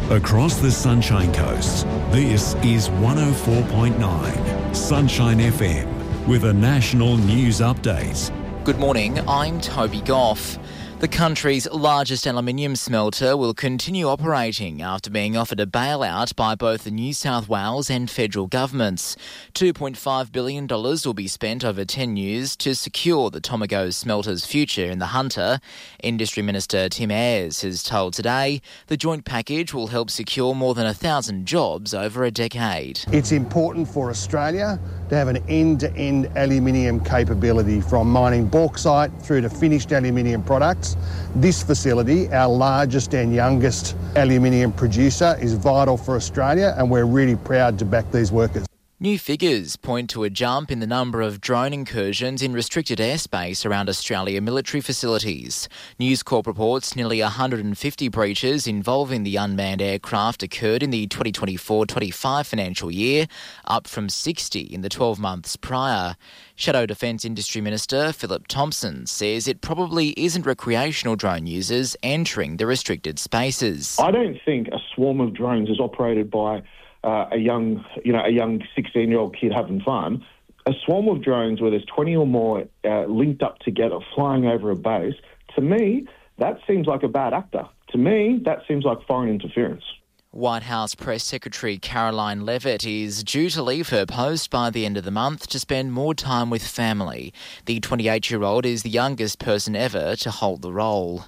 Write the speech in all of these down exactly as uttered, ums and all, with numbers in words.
Across the Sunshine Coast, this is one oh four point nine Sunshine F M with a national news update. Good morning, I'm Toby Goff. The country's largest aluminium smelter will continue operating after being offered a bailout by both the New South Wales and federal governments. two point five billion dollars will be spent over ten years to secure the Tomago smelter's future in the Hunter. Industry Minister Tim Ayres has told Today the joint package will help secure more than one thousand jobs over a decade. It's important for Australia to have an end-to-end aluminium capability, from mining bauxite through to finished aluminium products. This facility, our largest and youngest aluminium producer, is vital for Australia, and we're really proud to back these workers. New figures point to a jump in the number of drone incursions in restricted airspace around Australia military facilities. News Corp reports nearly one hundred fifty breaches involving the unmanned aircraft occurred in the twenty twenty-four twenty-five financial year, up from sixty in the twelve months prior. Shadow Defence Industry Minister Philip Thompson says it probably isn't recreational drone users entering the restricted spaces. I don't think a swarm of drones is operated by Uh, a young, you know, a young sixteen-year-old kid having fun. A swarm of drones where there's twenty or more uh, linked up together flying over a base, to me, that seems like a bad actor. To me, that seems like foreign interference. White House Press Secretary Caroline Leavitt is due to leave her post by the end of the month to spend more time with family. The twenty-eight-year-old is the youngest person ever to hold the role.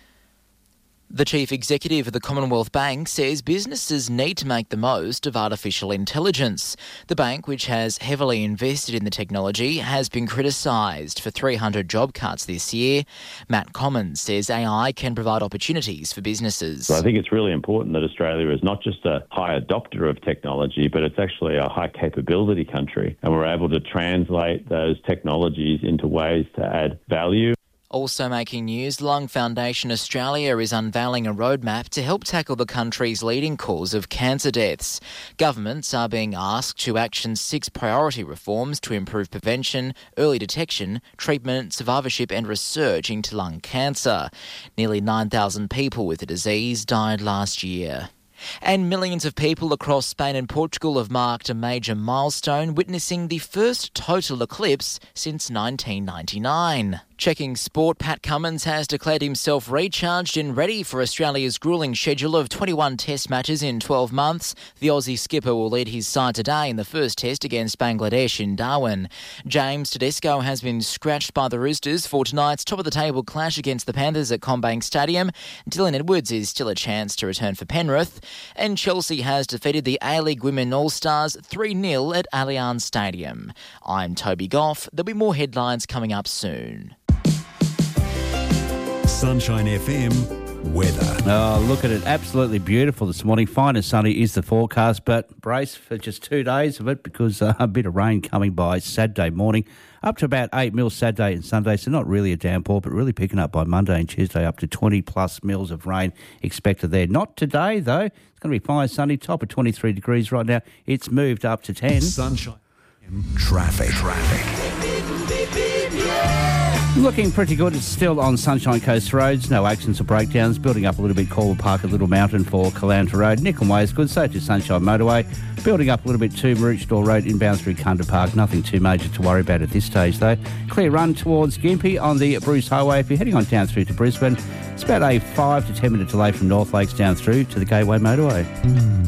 The Chief Executive of the Commonwealth Bank says businesses need to make the most of artificial intelligence. The bank, which has heavily invested in the technology, has been criticised for three hundred job cuts this year. Matt Commons says A I can provide opportunities for businesses. So I think it's really important that Australia is not just a high adopter of technology, but it's actually a high capability country, and we're able to translate those technologies into ways to add value. Also making news, Lung Foundation Australia is unveiling a roadmap to help tackle the country's leading cause of cancer deaths. Governments are being asked to action six priority reforms to improve prevention, early detection, treatment, survivorship and research into lung cancer. Nearly nine thousand people with the disease died last year. And millions of people across Spain and Portugal have marked a major milestone, witnessing the first total eclipse since nineteen ninety-nine. Checking sport, Pat Cummins has declared himself recharged and ready for Australia's gruelling schedule of twenty-one test matches in twelve months. The Aussie skipper will lead his side today in the first test against Bangladesh in Darwin. James Tedesco has been scratched by the Roosters for tonight's top-of-the-table clash against the Panthers at CommBank Stadium. Dylan Edwards is still a chance to return for Penrith. And Chelsea has defeated the A-League Women All-Stars three nil at Allianz Stadium. I'm Toby Goff. There'll be more headlines coming up soon. Sunshine F M weather. Oh, look at it. Absolutely beautiful this morning. Fine and sunny is the forecast, but brace for just two days of it because uh, a bit of rain coming by Saturday morning. Up to about eight mils Saturday and Sunday, so not really a downpour, but really picking up by Monday and Tuesday, up to twenty plus mils of rain expected there. Not today, though. It's going to be fine, sunny, top of twenty-three degrees right now. It's moved up to ten. Sunshine. Traffic. Traffic. Looking pretty good. It's still on Sunshine Coast roads. No accidents or breakdowns. Building up a little bit Corwell Park at Little Mountain for Caloundra Road. Nickel Way is good. So to Sunshine Motorway. Building up a little bit to Maroochydore Road inbound through Cunda Park. Nothing too major to worry about at this stage though. Clear run towards Gympie on the Bruce Highway. If you're heading on down through to Brisbane, it's about a five to ten minute delay from North Lakes down through to the Gateway Motorway.